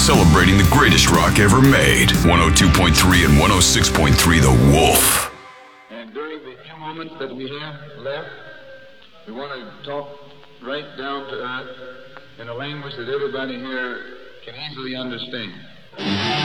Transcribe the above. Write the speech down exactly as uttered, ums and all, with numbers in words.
celebrating the greatest rock ever made. one oh two point three and one oh six point three The Wolf. And during the few moments that we have left, we want to talk right down to earth in a language that everybody here can easily understand.